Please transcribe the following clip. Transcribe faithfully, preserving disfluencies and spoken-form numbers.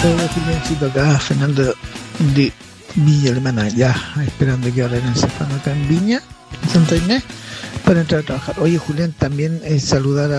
Hola Juliancito, acá Fernando de Villa Alemana, ya esperando que ahora en Cefano acá en Viña, Santa Inés, para entrar a trabajar. Oye Julián, también eh, saludar a